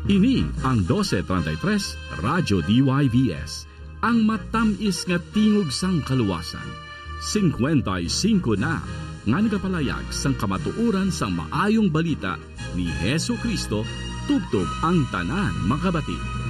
Ini ang 1233 Radyo DYVS, ang matamis nga tingog sang kaluwasan. 55 na nga nagapalayag sang kamatuuran sang maayong balita ni Hesu Kristo tubtob ang tanan makabati.